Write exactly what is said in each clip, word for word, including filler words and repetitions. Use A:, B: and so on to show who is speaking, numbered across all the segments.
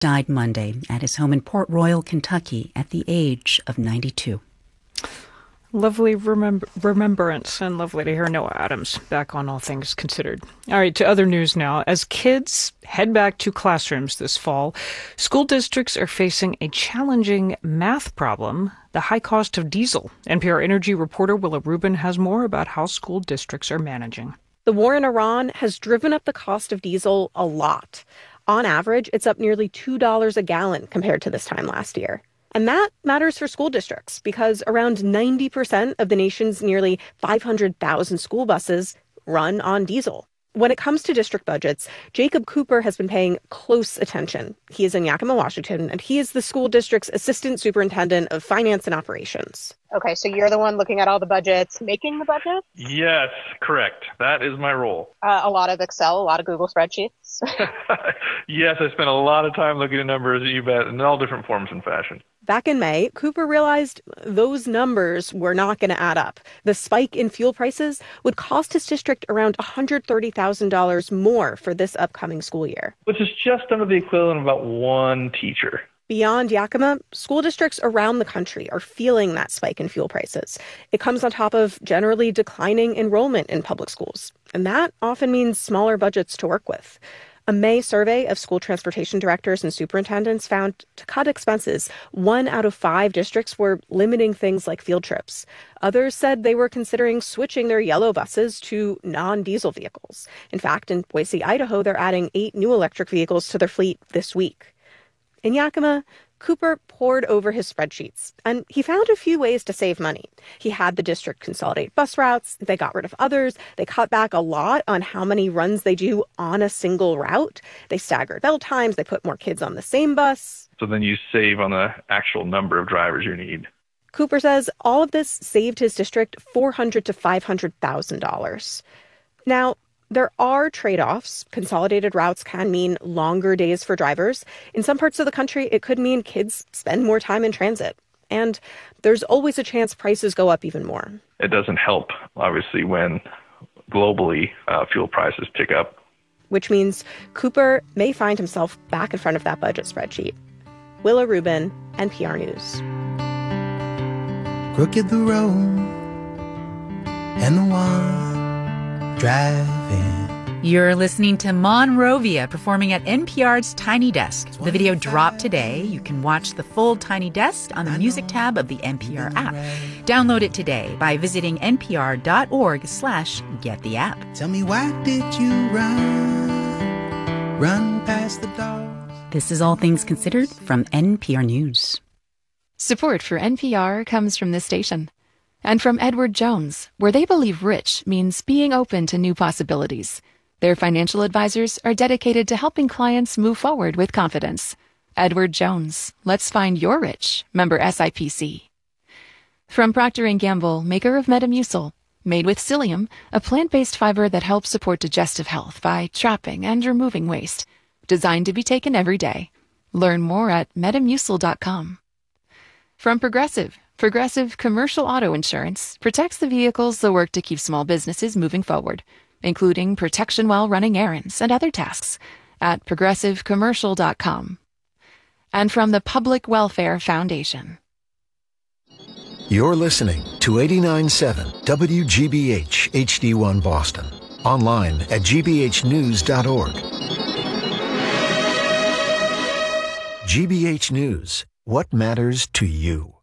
A: died Monday at his home in Port Royal, Kentucky, at the age of ninety-two.
B: Lovely remember- remembrance, and lovely to hear Noah Adams back on All Things Considered. All right, to other news now. As kids head back to classrooms this fall, school districts are facing a challenging math problem, the high cost of diesel. N P R Energy reporter Willa Rubin has more about how school districts are managing.
C: The war in Iran has driven up the cost of diesel a lot. On average, it's up nearly two dollars a gallon compared to this time last year. And that matters for school districts because around ninety percent of the nation's nearly five hundred thousand school buses run on diesel. When it comes to district budgets, Jacob Cooper has been paying close attention. He is in Yakima, Washington, and he is the school district's assistant superintendent of finance and operations.
D: Okay, so you're the one looking at all the budgets, making the budget?
E: Yes, correct. That is my role.
D: Uh, a lot of Excel, a lot of Google spreadsheets.
E: Yes, I spent a lot of time looking at numbers, you bet, in all different forms and fashion.
C: Back in May, Cooper realized those numbers were not going to add up. The spike in fuel prices would cost his district around one hundred thirty thousand dollars more for this upcoming school year.
E: Which is just under the equivalent of about one teacher.
C: Beyond Yakima, school districts around the country are feeling that spike in fuel prices. It comes on top of generally declining enrollment in public schools, and that often means smaller budgets to work with. A May survey of school transportation directors and superintendents found to cut expenses, one out of five districts were limiting things like field trips. Others said they were considering switching their yellow buses to non-diesel vehicles. In fact, in Boise, Idaho, they're adding eight new electric vehicles to their fleet this week. In Yakima, Cooper pored over his spreadsheets, and he found a few ways to save money. He had the district consolidate bus routes, they got rid of others, they cut back a lot on how many runs they do on a single route, they staggered bell times, they put more kids on the same bus.
E: So then you save on the actual number of drivers you need.
C: Cooper says all of this saved his district four hundred thousand to five hundred thousand dollars. Now, there are trade-offs. Consolidated routes can mean longer days for drivers. In some parts of the country, it could mean kids spend more time in transit. And there's always a chance prices go up even more.
E: It doesn't help, obviously, when globally uh, fuel prices pick up.
C: Which means Cooper may find himself back in front of that budget spreadsheet. Willa Rubin, N P R News.
F: Crooked the road and the one driving.
A: You're listening to Monrovia performing at N P R's Tiny Desk. The video dropped today. You can watch the full Tiny Desk on the music tab of the N P R app. Download it today by visiting npr.org slash get the app.
F: Tell me, why did you run, run past the dogs?
A: This is All Things Considered from N P R News.
G: Support for N P R comes from this station. And from Edward Jones, where they believe rich means being open to new possibilities. Their financial advisors are dedicated to helping clients move forward with confidence. Edward Jones, let's find your rich. Member S I P C. From Procter and Gamble, maker of Metamucil, made with psyllium, a plant-based fiber that helps support digestive health by trapping and removing waste. Designed to be taken every day. Learn more at metamucil dot com. From Progressive, Progressive Commercial Auto Insurance protects the vehicles that work to keep small businesses moving forward, including protection while running errands and other tasks at progressive commercial dot com. And from the Public Welfare Foundation.
H: You're listening to eighty-nine point seven W G B H H D one Boston. Online at g b h news dot org. G B H News. What matters to you?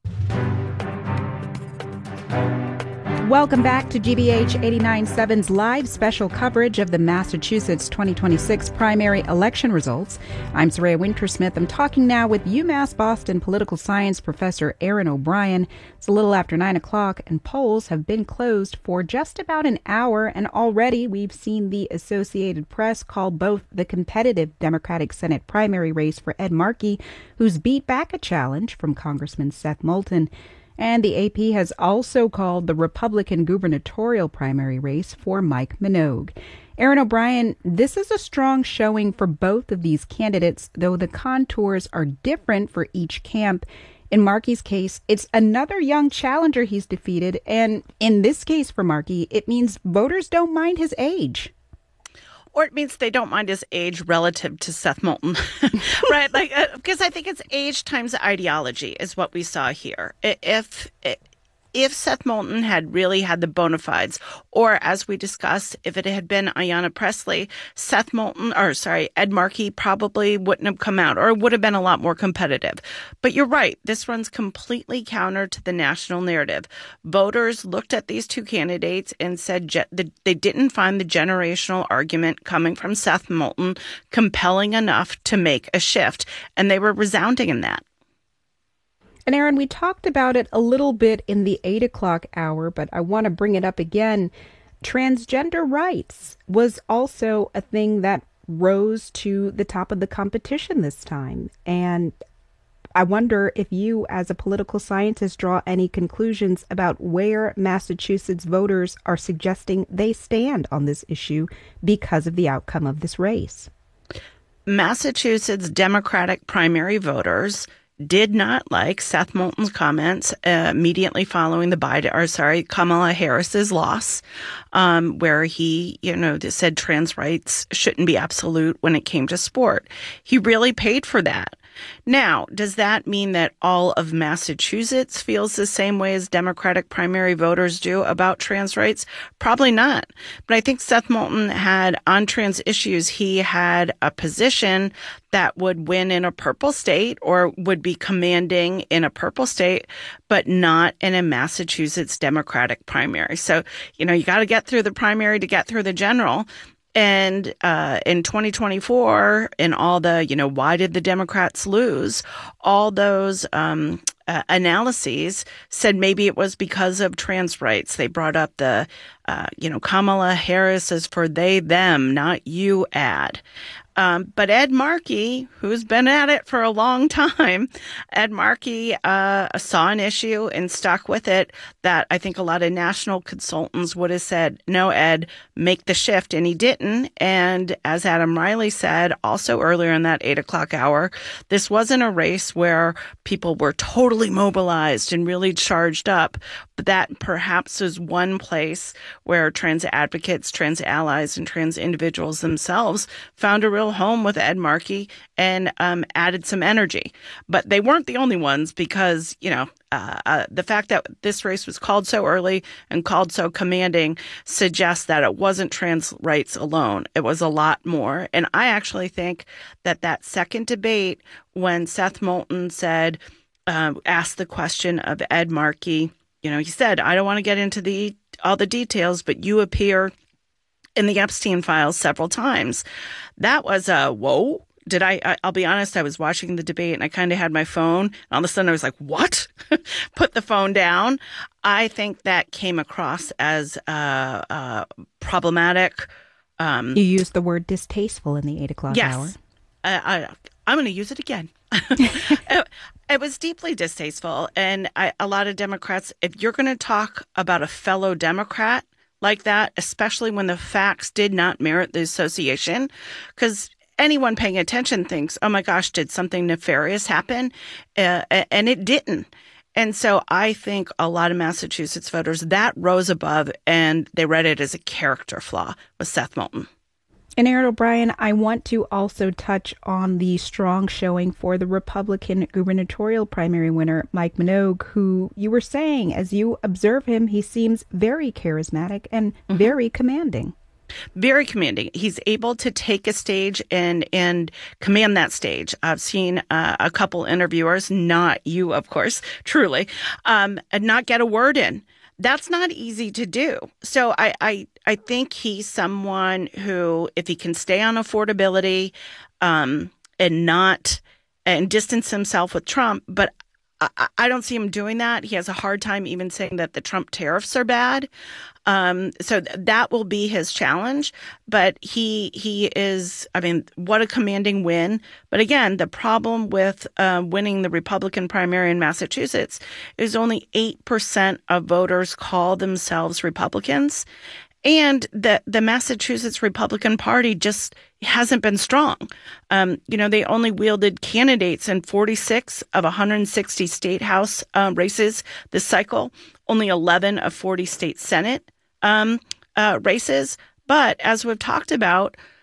I: Welcome back to G B H eighty-nine point seven's live special coverage of the Massachusetts twenty twenty-six primary election results. I'm Soraya Wintersmith. I'm talking now with UMass Boston political science professor Erin O'Brien. It's a little after nine o'clock, and polls have been closed for just about an hour, and already we've seen the Associated Press call both the competitive Democratic Senate primary race for Ed Markey, who's beat back a challenge from Congressman Seth Moulton, and the A P has also called the Republican gubernatorial primary race for Mike Minogue. Erin O'Brien, this is a strong showing for both of these candidates, though the contours are different for each camp. In Markey's case, it's another young challenger he's defeated, and in this case for Markey, it means voters don't mind his age.
J: Or it means they don't mind his age relative to Seth Moulton, right? Like, uh, because I think it's age times ideology is what we saw here. If, if If Seth Moulton had really had the bona fides, or as we discussed, if it had been Ayanna Pressley, Seth Moulton, or sorry, Ed Markey probably wouldn't have come out, or would have been a lot more competitive. But you're right, this runs completely counter to the national narrative. Voters looked at these two candidates and said ge- they didn't find the generational argument coming from Seth Moulton compelling enough to make a shift, and they were resounding in that.
I: And Aaron, we talked about it a little bit in the eight o'clock hour, but I want to bring it up again. Transgender rights was also a thing that rose to the top of the competition this time. And I wonder if you, as a political scientist, draw any conclusions about where Massachusetts voters are suggesting they stand on this issue because of the outcome of this race.
J: Massachusetts Democratic primary voters did not like Seth Moulton's comments uh, immediately following the Biden, or sorry, Kamala Harris's loss, um, where he, you know, said trans rights shouldn't be absolute when it came to sport. He really paid for that. Now, does that mean that all of Massachusetts feels the same way as Democratic primary voters do about trans rights? Probably not. But I think Seth Moulton had, on trans issues, he had a position that would win in a purple state or would be commanding in a purple state, but not in a Massachusetts Democratic primary. So, you know, you got to get through the primary to get through the general. And uh, in twenty twenty-four, in all the, you know, why did the Democrats lose? All those um, uh, analyses said maybe it was because of trans rights. They brought up the, uh, you know, Kamala Harris is for they, them, not you ad. Um, but Ed Markey, who's been at it for a long time, Ed Markey uh, saw an issue and stuck with it that I think a lot of national consultants would have said, no, Ed, make the shift. And he didn't. And as Adam Riley said also earlier in that eight o'clock hour, this wasn't a race where people were totally mobilized and really charged up. But that perhaps was one place where trans advocates, trans allies, and trans individuals themselves found a real home with Ed Markey and um, added some energy. But they weren't the only ones because, you know, uh, uh, the fact that this race was called so early and called so commanding suggests that it wasn't trans rights alone. It was a lot more. And I actually think that that second debate, when Seth Moulton said, uh, asked the question of Ed Markey, you know, he said, I don't want to get into the all the details, but you appear in the Epstein files several times. That was a whoa. Did I, I, I'll be honest, I was watching the debate and I kind of had my phone. And all of a sudden I was like, what? Put the phone down. I think that came across as uh, uh, problematic. Um,
I: you used the word distasteful in the eight o'clock
J: yes.
I: hour.
J: I, I, I'm going to use it again. it, it was deeply distasteful. And I, a lot of Democrats, if you're going to talk about a fellow Democrat like that, especially when the facts did not merit the association, because anyone paying attention thinks, oh my gosh, did something nefarious happen? Uh, and it didn't. And so I think a lot of Massachusetts voters, that rose above and they read it as a character flaw with Seth Moulton.
I: And Aaron O'Brien, I want to also touch on the strong showing for the Republican gubernatorial primary winner, Mike Minogue, who you were saying, as you observe him, he seems very charismatic and mm-hmm. very commanding.
J: Very commanding. He's able to take a stage and and command that stage. I've seen uh, a couple interviewers, not you, of course, truly, um, not get a word in. That's not easy to do. So I, I, I think he's someone who, if he can stay on affordability um, and not and distance himself with Trump, but I, I don't see him doing that. He has a hard time even saying that the Trump tariffs are bad. Um, so th- that will be his challenge. But he he is, I mean, what a commanding win. But again, the problem with uh, winning the Republican primary in Massachusetts is only eight percent of voters call themselves Republicans. And the, the Massachusetts Republican Party just hasn't been strong. Um, you know, they only wielded candidates in forty-six of one hundred sixty state house uh, races this cycle, only eleven of forty state Senate um, uh, races. But as we've talked about,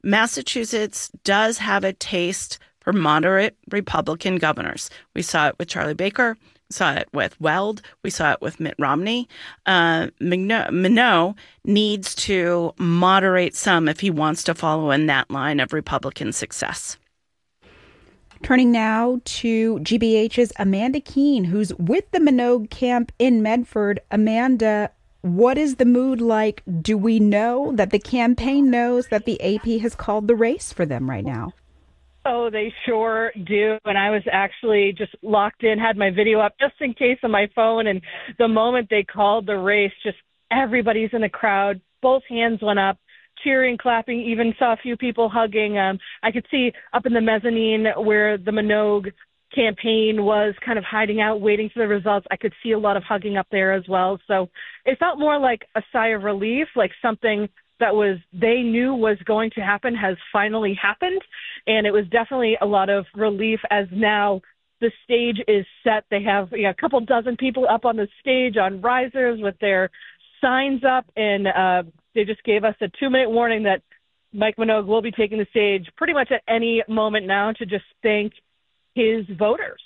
J: Massachusetts does have a taste for moderate Republican governors. We saw it with Charlie Baker. We saw it with Weld. We saw it with Mitt Romney. Uh, Minot needs to moderate some if he wants to follow in that line of Republican success.
I: Turning now to G B H's Amanda Keene, who's with the Minogue camp in Medford. Amanda, what is the mood like? Do we know that the campaign knows that the A P has called the race for them right now?
K: Oh, they sure do. And I was actually just locked in, had my video up just in case on my phone. And the moment they called the race, just everybody's in the crowd. Both hands went up, cheering, clapping, even saw a few people hugging. Um, I could see up in the mezzanine where the Minogue campaign was kind of hiding out, waiting for the results. I could see a lot of hugging up there as well. So it felt more like a sigh of relief, like something that was they knew was going to happen has finally happened. And it was definitely a lot of relief as now the stage is set. They have you know, a couple dozen people up on the stage on risers with their signs up. And uh, they just gave us a two-minute warning that Mike Minogue will be taking the stage pretty much at any moment now to just thank his voters.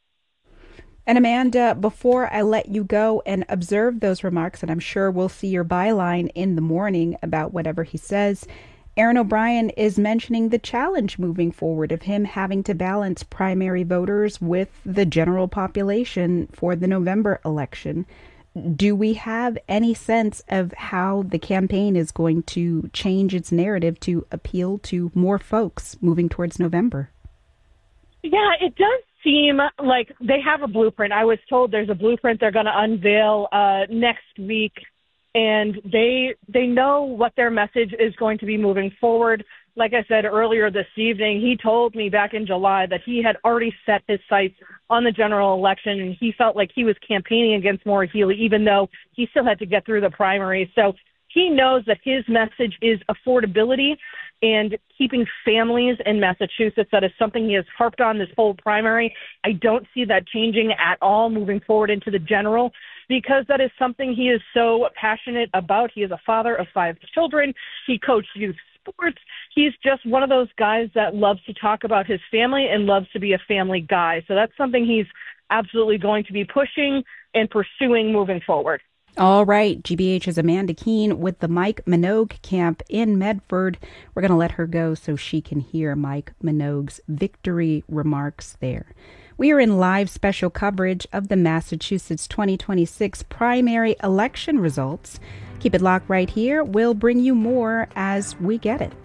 I: And Amanda, before I let you go and observe those remarks, and I'm sure we'll see your byline in the morning about whatever he says, Aaron O'Brien is mentioning the challenge moving forward of him having to balance primary voters with the general population for the November election. Do we have any sense of how the campaign is going to change its narrative to appeal to more folks moving towards November?
K: Yeah, it does seem like they have a blueprint. I was told there's a blueprint they're going to unveil uh, next week, and they they know what their message is going to be moving forward. Like I said earlier this evening, he told me back in July that he had already set his sights on the general election, and he felt like he was campaigning against Maura Healey, even though he still had to get through the primary. So he knows that his message is affordability and keeping families in Massachusetts. That is something he has harped on this whole primary. I don't see that changing at all moving forward into the general, because that is something he is so passionate about. He is a father of five children. He coached youth sports. He's just one of those guys that loves to talk about his family and loves to be a family guy. So that's something he's absolutely going to be pushing and pursuing moving forward.
I: All right, G B H's Amanda Keene with the Mike Minogue camp in Medford. We're going to let her go so she can hear Mike Minogue's victory remarks there. We are in live special coverage of the Massachusetts twenty twenty-six primary election results. Keep it locked right here. We'll bring you more as we get it.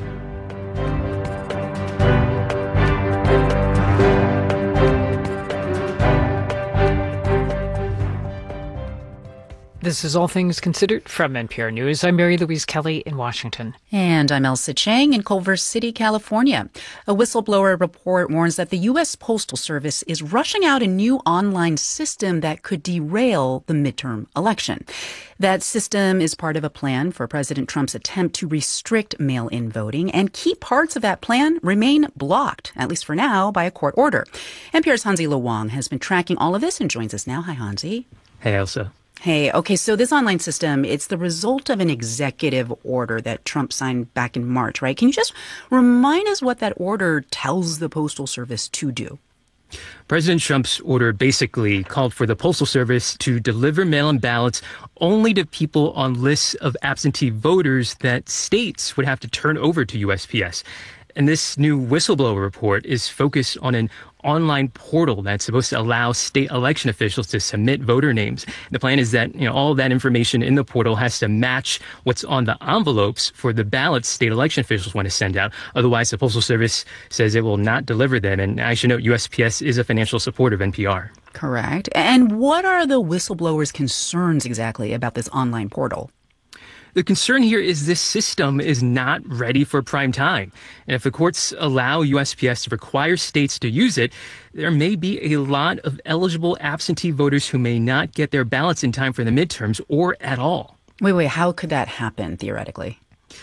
B: This is All Things Considered from N P R News. I'm Mary Louise Kelly in Washington.
A: And I'm Elsa Chang in Culver City, California. A whistleblower report warns that the U S Postal Service is rushing out a new online system that could derail the midterm election. That system is part of a plan for President Trump's attempt to restrict mail-in voting, and key parts of that plan remain blocked, at least for now, by a court order. N P R's Hansi Lo Wang has been tracking all of this and joins us now. Hi, Hansi.
L: Hey, Elsa.
A: Hey, okay, so this online system, it's the result of an executive order that Trump signed back in March, right? Can you just remind us what that order tells the Postal Service to do?
L: President Trump's order basically called for the Postal Service to deliver mail-in ballots only to people on lists of absentee voters that states would have to turn over to U S P S. And this new whistleblower report is focused on an online portal that's supposed to allow state election officials to submit voter names. The plan is that, you know, all of that information in the portal has to match what's on the envelopes for the ballots state election officials want to send out. Otherwise, the Postal Service says it will not deliver them. And I should note, U S P S is a financial supporter of N P R.
A: Correct. And what are the whistleblowers' concerns exactly about this online portal?
L: The concern here is this system is not ready for prime time. And if the courts allow U S P S to require states to use it, there may be a lot of eligible absentee voters who may not get their ballots in time for the midterms or at all.
A: Wait, wait, how could that happen theoretically?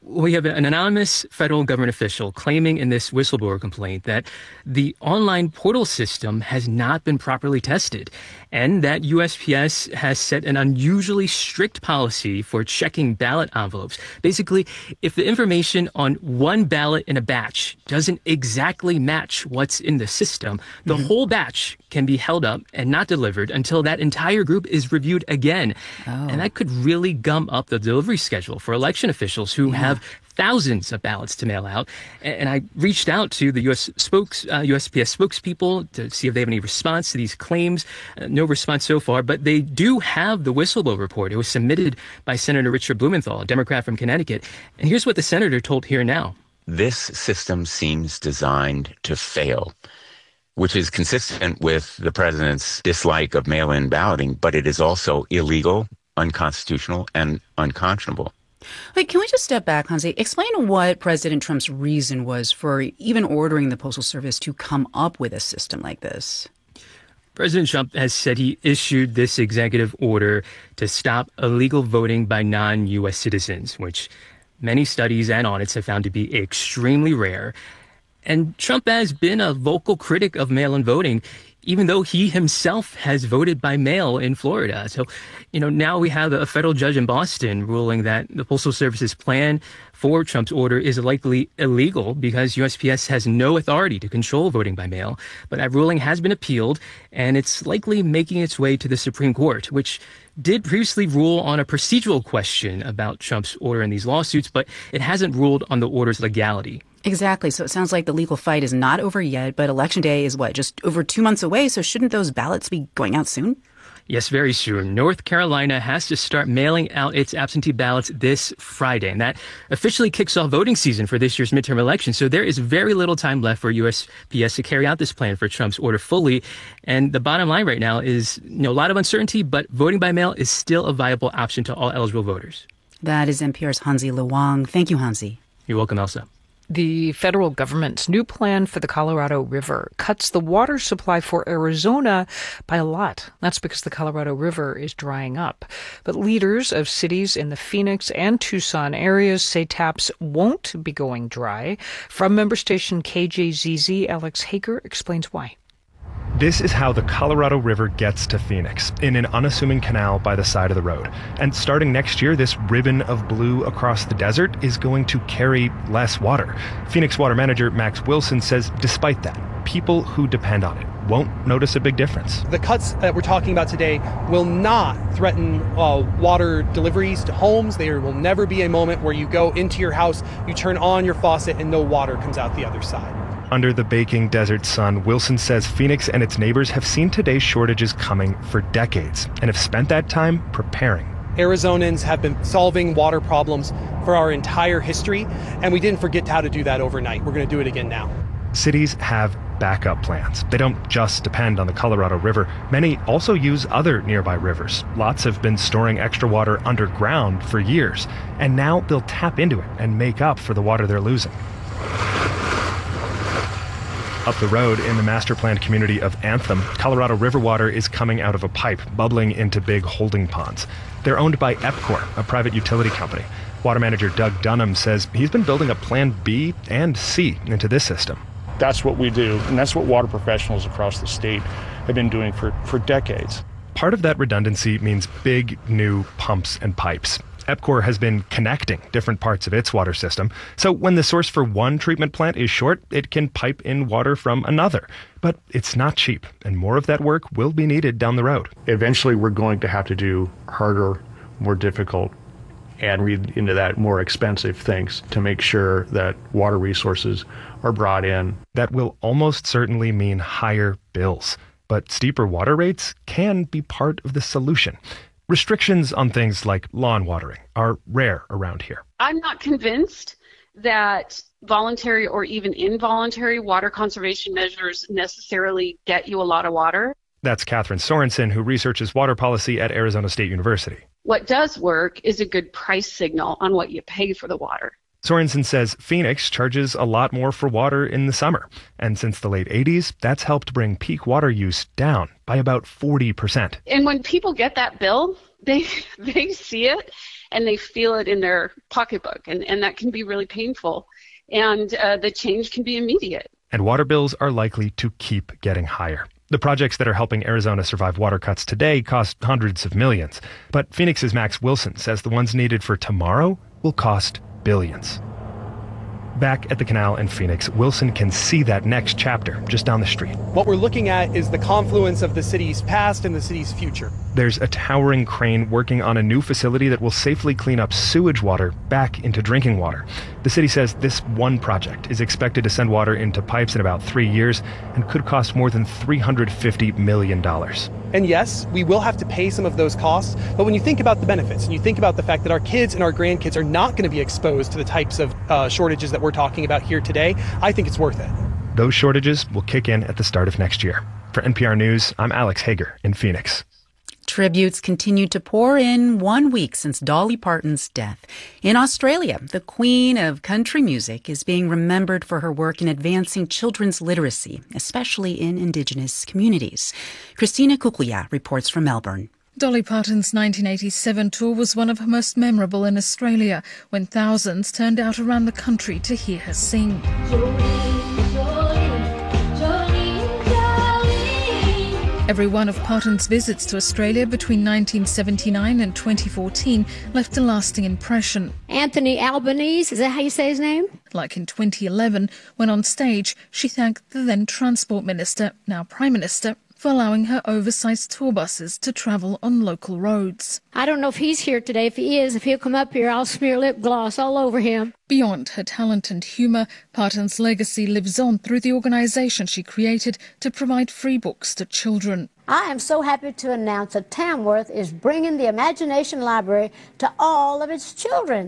L: We have an anonymous federal government official claiming in this whistleblower complaint that the online portal system has not been properly tested and that U S P S has set an unusually strict policy for checking ballot envelopes. Basically, if the information on one ballot in a batch doesn't exactly match what's in the system, the mm-hmm. whole batch can be held up and not delivered until that entire group is reviewed again. Oh. And that could really gum up the delivery schedule for election officials who yeah. have thousands of ballots to mail out. And I reached out to the U S spokes, uh, U S P S spokespeople to see if they have any response to these claims. Uh, no response so far, but they do have the whistleblower report. It was submitted by Senator Richard Blumenthal, a Democrat from Connecticut. And here's what the senator told Here Now.
M: This system seems designed to fail, which is consistent with the president's dislike of mail-in balloting, but it is also illegal, unconstitutional, and unconscionable.
N: Wait, can we just step back, Hansi? Explain what President Trump's reason was for even ordering the Postal Service to come up with a system like this.
L: President Trump has said he issued this executive order to stop illegal voting by non-U S citizens, which many studies and audits have found to be extremely rare. And Trump has been a vocal critic of mail-in voting, even though he himself has voted by mail in Florida. So, you know, now we have a federal judge in Boston ruling that the Postal Service's plan for Trump's order is likely illegal because U S P S has no authority to control voting by mail. But that ruling has been appealed, and it's likely making its way to the Supreme Court, which did previously rule on a procedural question about Trump's order in these lawsuits, but it hasn't ruled on the order's legality.
N: Exactly. So it sounds like the legal fight is not over yet, but Election Day is what, just over two months away? So shouldn't those ballots be going out soon?
L: Yes, very soon. North Carolina has to start mailing out its absentee ballots this Friday, and that officially kicks off voting season for this year's midterm election. So there is very little time left for U S P S to carry out this plan for Trump's order fully. And the bottom line right now is, you know, a lot of uncertainty, but voting by mail is still a viable option to all eligible voters.
N: That is N P R's Hansi Lo Wang. Thank you, Hansi.
L: You're welcome, Elsa.
B: The federal government's new plan for the Colorado River cuts the water supply for Arizona by a lot. That's because the Colorado River is drying up. But leaders of cities in the Phoenix and Tucson areas say taps won't be going dry. From member station K J Z Z, Alex Hager explains why.
O: This is how the Colorado River gets to Phoenix, in an unassuming canal by the side of the road. And starting next year, this ribbon of blue across the desert is going to carry less water. Phoenix water manager Max Wilson says despite that, people who depend on it won't notice a big difference.
P: The cuts that we're talking about today will not threaten uh, water deliveries to homes. There will never be a moment where you go into your house, you turn on your faucet, and no water comes out the other side.
O: Under the baking desert sun, Wilson says Phoenix and its neighbors have seen today's shortages coming for decades and have spent that time preparing.
P: Arizonans have been solving water problems for our entire history, and we didn't forget how to do that overnight. We're going to do it again now.
O: Cities have backup plans. They don't just depend on the Colorado River. Many also use other nearby rivers. Lots have been storing extra water underground for years, and now they'll tap into it and make up for the water they're losing. Up the road in the master planned community of Anthem, Colorado River water is coming out of a pipe, bubbling into big holding ponds. They're owned by EPCOR, a private utility company. Water manager Doug Dunham says he's been building a plan B and C into this system.
Q: That's what we do, and that's what water professionals across the state have been doing for, for decades.
O: Part of that redundancy means big new pumps and pipes. EPCOR has been connecting different parts of its water system, so when the source for one treatment plant is short, it can pipe in water from another. But it's not cheap, and more of that work will be needed down the road.
Q: Eventually, we're going to have to do harder, more difficult, and read into that more expensive things to make sure that water resources are brought in.
O: That will almost certainly mean higher bills, but steeper water rates can be part of the solution. Restrictions on things like lawn watering are rare around here.
R: I'm not convinced that voluntary or even involuntary water conservation measures necessarily get you a lot of water.
O: That's Catherine Sorensen, who researches water policy at Arizona State University.
R: What does work is a good price signal on what you pay for the water.
O: Sorensen says Phoenix charges a lot more for water in the summer. And since the late eighties, that's helped bring peak water use down by about forty percent.
R: And when people get that bill, they they see it and they feel it in their pocketbook, and, and that can be really painful. And uh, the change can be immediate.
O: And water bills are likely to keep getting higher. The projects that are helping Arizona survive water cuts today cost hundreds of millions. But Phoenix's Max Wilson says the ones needed for tomorrow will cost billions. Back at the canal in Phoenix, Wilson can see that next chapter just down the street.
P: What we're looking at is the confluence of the city's past and the city's future.
O: There's a towering crane working on a new facility that will safely clean up sewage water back into drinking water. The city says this one project is expected to send water into pipes in about three years and could cost more than three hundred fifty million dollars.
P: And yes, we will have to pay some of those costs, but when you think about the benefits and you think about the fact that our kids and our grandkids are not going to be exposed to the types of uh, shortages that we're talking about here today, I think it's worth it.
O: Those shortages will kick in at the start of next year. For N P R News, I'm Alex Hager in Phoenix.
A: Tributes continue to pour in one week since Dolly Parton's death. In Australia, the queen of country music is being remembered for her work in advancing children's literacy, especially in Indigenous communities. Christina Kukuya reports from Melbourne.
S: Dolly Parton's nineteen eighty-seven tour was one of her most memorable in Australia, when thousands turned out around the country to hear her sing. Every one of Parton's visits to Australia between nineteen seventy-nine and twenty fourteen left a lasting impression.
T: Anthony Albanese, is that how you say his name?
S: Like in twenty eleven, when on stage, she thanked the then Transport Minister, now Prime Minister, for allowing her oversized tour buses to travel on local roads.
T: I don't know if he's here today. If he is, if he'll come up here, I'll smear lip gloss all over him.
S: Beyond her talent and humour, Parton's legacy lives on through the organisation she created to provide free books to children.
T: I am so happy to announce that Tamworth is bringing the Imagination Library to all of its children.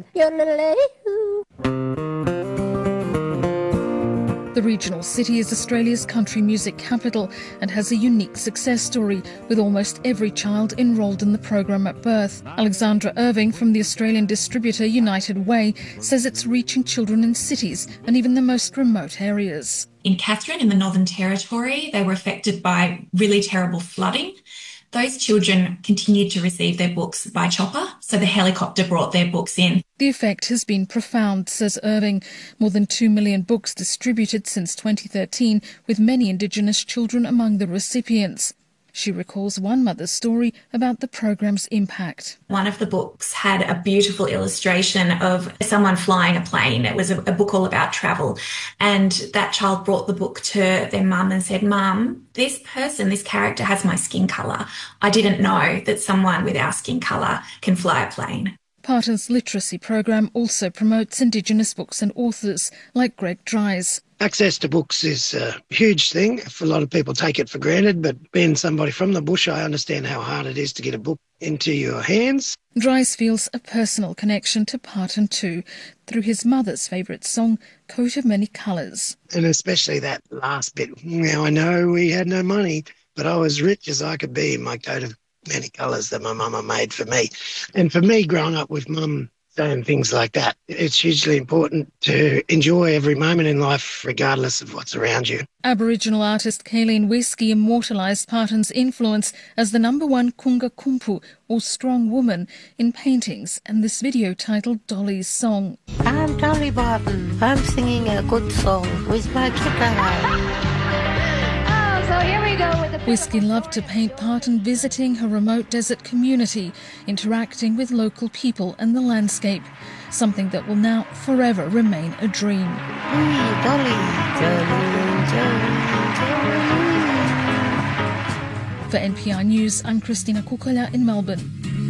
S: The regional city is Australia's country music capital and has a unique success story, with almost every child enrolled in the program at birth. Alexandra Irving from the Australian distributor United Way says it's reaching children in cities and even the most remote areas.
U: In Katherine, in the Northern Territory, they were affected by really terrible flooding. Those children continued to receive their books by chopper, so the helicopter brought their books in.
S: The effect has been profound, says Irving. More than two million books distributed since twenty thirteen, with many Indigenous children among the recipients. She recalls one mother's story about the program's impact.
U: One of the books had a beautiful illustration of someone flying a plane. It was a, a book all about travel. And that child brought the book to their mum and said, "Mum, this person, this character has my skin colour. I didn't know that someone with our skin colour can fly a plane."
S: Parton's literacy program also promotes Indigenous books and authors like Greg Dries.
V: Access to books is a huge thing. A lot of people take it for granted, but being somebody from the bush, I understand how hard it is to get a book into your hands.
S: Dries feels a personal connection to Parton too, through his mother's favourite song, Coat of Many Colours.
V: And especially that last bit. Now, I know we had no money, but I was rich as I could be in my coat of many colours that my mama made for me. And for me, growing up with mum saying things like that, it's hugely important to enjoy every moment in life regardless of what's around you.
S: Aboriginal artist Kayleen Whisky immortalised Parton's influence as the number one Kunga Kumpu, or strong woman, in paintings and this video titled Dolly's Song.
W: I'm Dolly Parton. I'm singing a good song with my guitar.
T: So here we go with the...
S: Whisky loved to paint Parton visiting her remote desert community, interacting with local people and the landscape, something that will now forever remain a dream.
W: Ooh, Dolly, Dolly, Dolly, Dolly.
S: For N P R News, I'm Christina Kukola in Melbourne.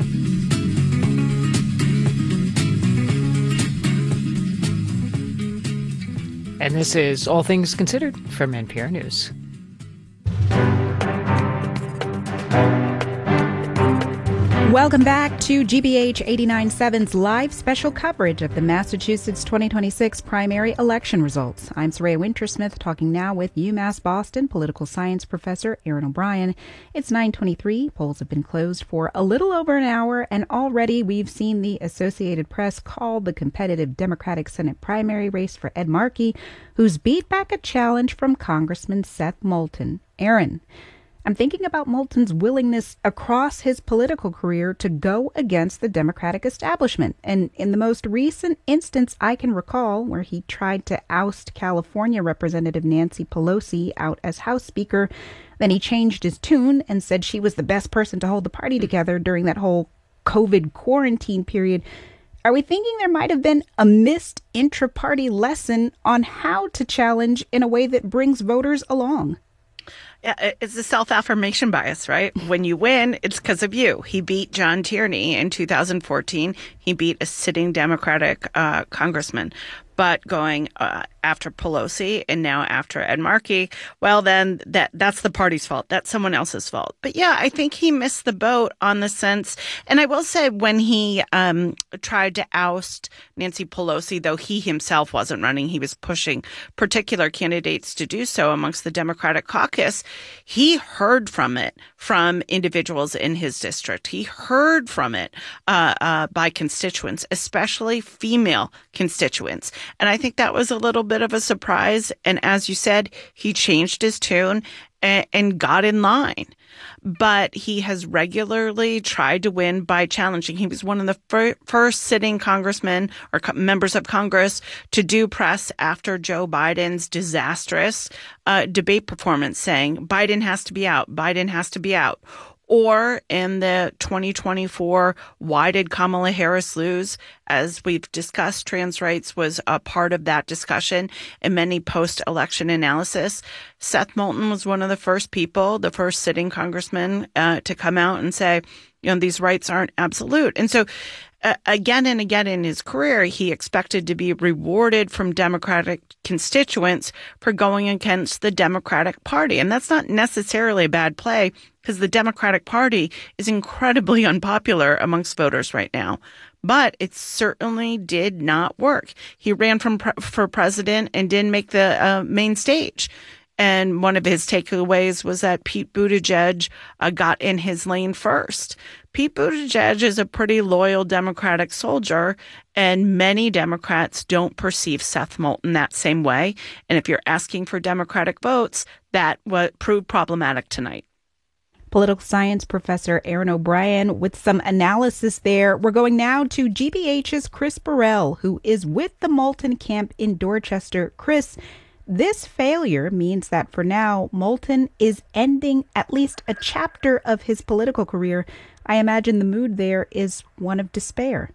B: And this is All Things Considered from N P R News.
I: Welcome back to G B H eighty-nine point seven's live special coverage of the Massachusetts twenty twenty-six primary election results. I'm Soraya Wintersmith, talking now with UMass Boston political science professor Erin O'Brien. It's nine twenty-three. Polls have been closed for a little over an hour, and already we've seen the Associated Press call the competitive Democratic Senate primary race for Ed Markey, who's beat back a challenge from Congressman Seth Moulton. Erin, I'm thinking about Moulton's willingness across his political career to go against the Democratic establishment. And in the most recent instance I can recall, where he tried to oust California Representative Nancy Pelosi out as House Speaker, then he changed his tune and said she was the best person to hold the party together during that whole COVID quarantine period. Are we thinking there might have been a missed intra-party lesson on how to challenge in a way that brings voters along?
J: Yeah, it's a self-affirmation bias, right? When you win, it's because of you. He beat John Tierney in two thousand fourteen. He beat a sitting Democratic uh, congressman. But going uh, after Pelosi and now after Ed Markey, well, then that that's the party's fault. That's someone else's fault. But yeah, I think he missed the boat on the sense. And I will say when he um, tried to oust Nancy Pelosi, though he himself wasn't running, he was pushing particular candidates to do so amongst the Democratic caucus. He heard from it from individuals in his district. He heard from it uh, uh, by constituents, especially female constituents. And I think that was a little bit of a surprise. And as you said, he changed his tune and, and got in line. But he has regularly tried to win by challenging. He was one of the fir- first sitting congressmen or co- members of Congress to do press after Joe Biden's disastrous uh, debate performance, saying Biden has to be out, Biden has to be out. Or in the twenty twenty-four, why did Kamala Harris lose? As we've discussed, trans rights was a part of that discussion in many post-election analysis. Seth Moulton was one of the first people, the first sitting congressman, uh, to come out and say, you know, these rights aren't absolute. And so uh, again and again in his career, he expected to be rewarded from Democratic constituents for going against the Democratic Party. And that's not necessarily a bad play, because the Democratic Party is incredibly unpopular amongst voters right now. But it certainly did not work. He ran from pre- for president and didn't make the uh, main stage. And one of his takeaways was that Pete Buttigieg uh, got in his lane first. Pete Buttigieg is a pretty loyal Democratic soldier, and many Democrats don't perceive Seth Moulton that same way. And if you're asking for Democratic votes, that would prove problematic tonight.
I: Political science professor Erin O'Brien with some analysis there. We're going now to G B H's Chris Burrell, who is with the Moulton camp in Dorchester. Chris, this failure means that for now, Moulton is ending at least a chapter of his political career. I imagine the mood there is one of despair.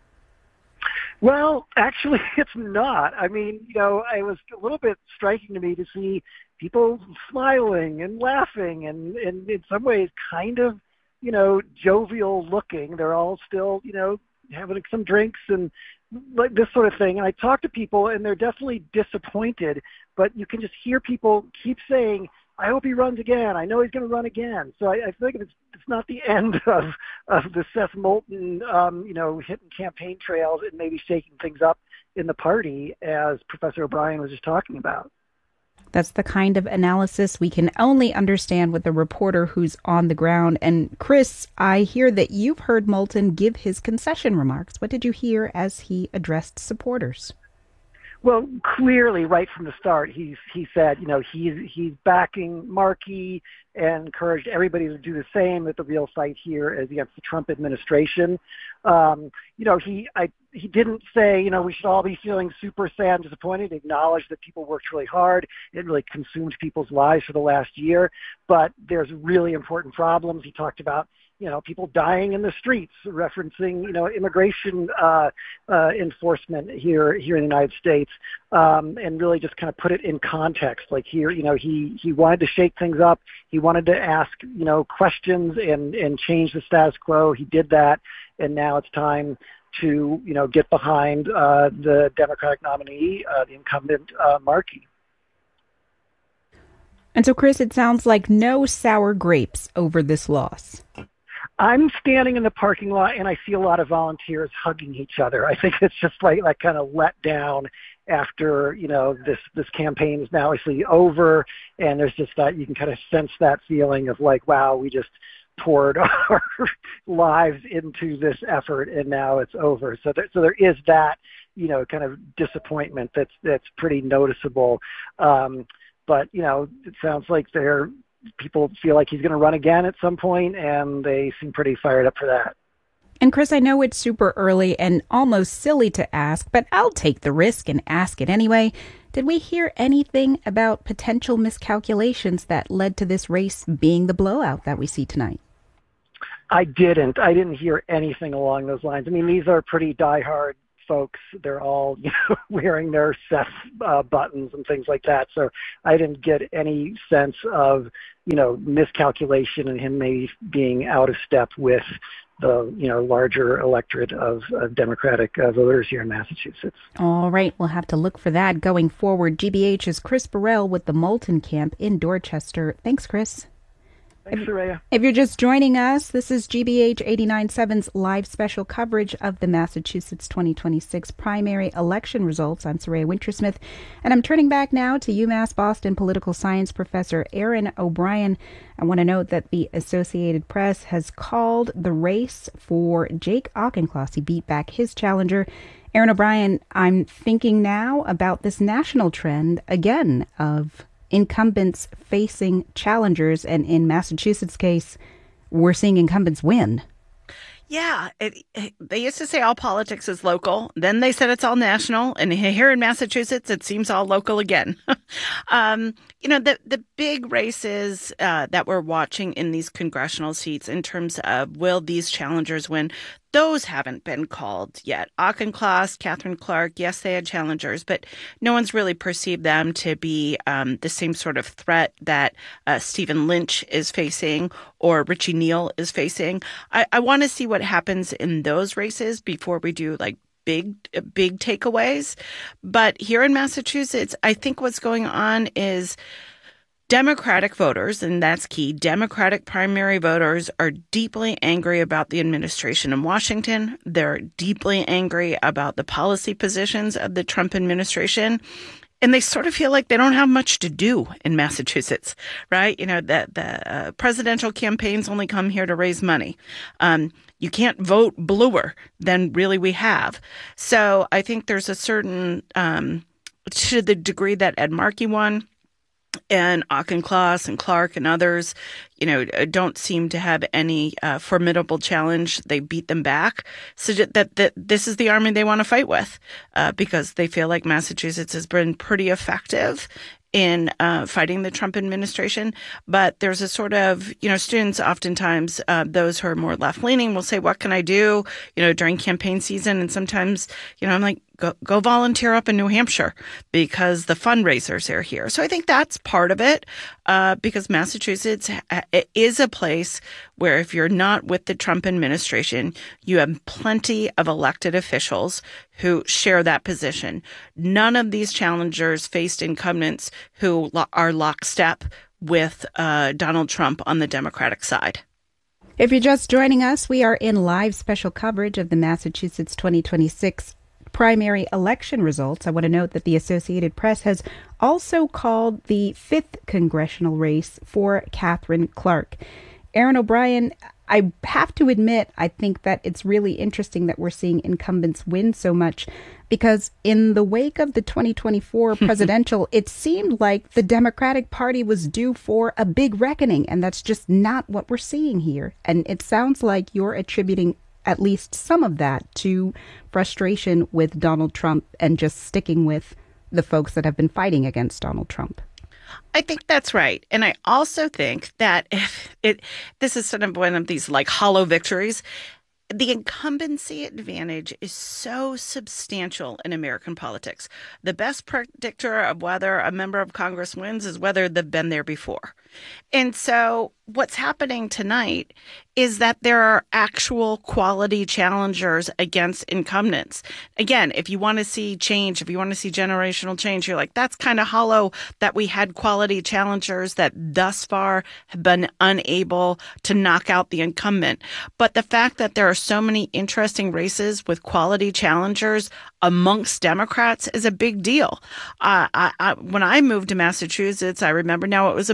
C: Well, actually, it's not. I mean, you know, it was a little bit striking to me to see people smiling and laughing and, and in some ways kind of, you know, jovial looking. They're all still, you know, having some drinks and like this sort of thing. And I talk to people and they're definitely disappointed, but you can just hear people keep saying, I hope he runs again. I know he's going to run again. So I, I think it's it's not the end of of the Seth Moulton, um, you know, hitting campaign trails and maybe shaking things up in the party, as Professor O'Brien was just talking about.
I: That's the kind of analysis we can only understand with a reporter who's on the ground. And Chris, I hear that you've heard Moulton give his concession remarks. What did you hear as he addressed supporters?
C: Well, clearly, right from the start, he's he said, you know, he's he's backing Markey and encouraged everybody to do the same. That the real fight here is against the Trump administration. Um, you know, he I, he didn't say, you know, we should all be feeling super sad and disappointed. He acknowledged that people worked really hard. It really consumed people's lives for the last year. But there's really important problems. He talked about, you know, people dying in the streets, referencing, you know, immigration uh, uh, enforcement here here in the United States, um, and really just kind of put it in context. Like here, you know, he, he wanted to shake things up. He wanted to ask, you know, questions and, and change the status quo. He did that, and now it's time to, you know, get behind uh, the Democratic nominee, uh, the incumbent uh, Markey.
I: And so, Chris, it sounds like no sour grapes over this loss.
C: I'm standing in the parking lot and I see a lot of volunteers hugging each other. I think it's just like like kind of let down after, you know, this this campaign is now obviously over, and there's just that, you can kind of sense that feeling of like, wow, we just poured our lives into this effort and now it's over. So there, so there is that, you know, kind of disappointment that's that's pretty noticeable. Um, but, you know, it sounds like they're people feel like he's going to run again at some point, and they seem pretty fired up for that.
I: And Chris, I know it's super early and almost silly to ask, but I'll take the risk and ask it anyway. Did we hear anything about potential miscalculations that led to this race being the blowout that we see tonight?
C: I didn't. I didn't hear anything along those lines. I mean, these are pretty diehard folks. They're all, you know, wearing their Seth uh, buttons and things like that. So I didn't get any sense of, you know, miscalculation and him maybe being out of step with the, you know, larger electorate of, of Democratic uh, voters here in Massachusetts.
I: All right, we'll have to look for that going forward. G B H's Chris Burrell with the Moulton Camp in Dorchester. Thanks, Chris.
C: Thanks, Soraya.
I: If you're just joining us, this is G B H eighty-nine point seven's live special coverage of the Massachusetts twenty twenty-six primary election results. I'm Soraya Wintersmith, and I'm turning back now to UMass Boston political science professor Aaron O'Brien. I want to note that the Associated Press has called the race for Jake Auchincloss. He beat back his challenger. Aaron O'Brien, I'm thinking now about this national trend again of incumbents facing challengers, and in Massachusetts' case, we're seeing incumbents win.
J: Yeah, it, it, they used to say all politics is local. Then they said it's all national. And here in Massachusetts, it seems all local again. um, you know, the, the big races uh, that we're watching in these congressional seats in terms of will these challengers win, those haven't been called yet. Auchincloss, Catherine Clark, yes, they had challengers, but no one's really perceived them to be um, the same sort of threat that uh, Stephen Lynch is facing or Richie Neal is facing. I, I want to see what happens in those races before we do like big, big takeaways. But here in Massachusetts, I think what's going on is Democratic voters, and that's key, Democratic primary voters are deeply angry about the administration in Washington. They're deeply angry about the policy positions of the Trump administration. And they sort of feel like they don't have much to do in Massachusetts, right? You know, that the uh, presidential campaigns only come here to raise money. Um, you can't vote bluer than really we have. So I think there's a certain, um, to the degree that Ed Markey won, and Auchincloss and Clark and others, you know, don't seem to have any uh, formidable challenge. They beat them back. So that, that this is the army they want to fight with uh, because they feel like Massachusetts has been pretty effective in uh, fighting the Trump administration. But there's a sort of, you know, students oftentimes, uh, those who are more left-leaning will say, what can I do, you know, during campaign season? And sometimes, you know, I'm like, Go, go volunteer up in New Hampshire because the fundraisers are here. So I think that's part of it uh, because Massachusetts is a place where if you're not with the Trump administration, you have plenty of elected officials who share that position. None of these challengers faced incumbents who lo- are lockstep with uh, Donald Trump on the Democratic side.
I: If you're just joining us, we are in live special coverage of the Massachusetts twenty twenty-six primary election results. I want to note that the Associated Press has also called the fifth congressional race for Catherine Clark. Aaron O'Brien, I have to admit, I think that it's really interesting that we're seeing incumbents win so much because in the wake of the twenty twenty-four presidential, it seemed like the Democratic Party was due for a big reckoning, and that's just not what we're seeing here. And it sounds like you're attributing at least some of that to frustration with Donald Trump and just sticking with the folks that have been fighting against Donald Trump.
J: I think that's right. And I also think that if it, this is sort of one of these like hollow victories. The incumbency advantage is so substantial in American politics. The best predictor of whether a member of Congress wins is whether they've been there before. And so what's happening tonight is that there are actual quality challengers against incumbents. Again, if you want to see change, if you want to see generational change, you're like, that's kind of hollow that we had quality challengers that thus far have been unable to knock out the incumbent. But the fact that there are so many interesting races with quality challengers amongst Democrats is a big deal. Uh, I, I, when I moved to Massachusetts, I remember now it was a mayoral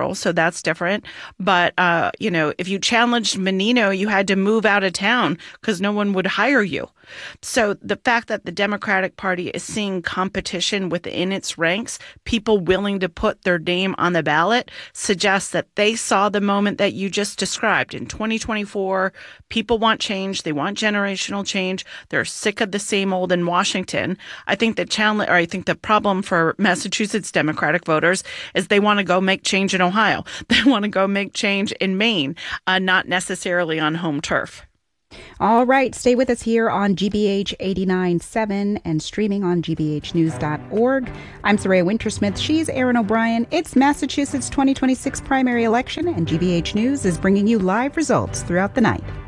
J: mayoral, so that's different. But, uh, you know, if you challenged Menino, you had to move out of town because no one would hire you. So the fact that the Democratic Party is seeing competition within its ranks, people willing to put their name on the ballot, suggests that they saw the moment that you just described. In twenty twenty-four, people want change. They want generational change. They're sick of the same old in Washington. I think the challenge, or I think the problem for Massachusetts Democratic voters is they want to go make change in Ohio. They want to go make change in Maine, uh, not necessarily on home turf.
I: All right, stay with us here on G B H eighty-nine point seven and streaming on G B H news dot org. I'm Soraya Wintersmith. She's Erin O'Brien. It's Massachusetts twenty twenty-six primary election, and G B H News is bringing you live results throughout the night.